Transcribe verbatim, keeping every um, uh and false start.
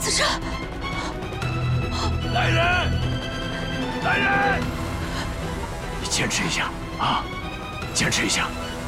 子辰， 来人！来人！你坚持一下啊，坚持一下。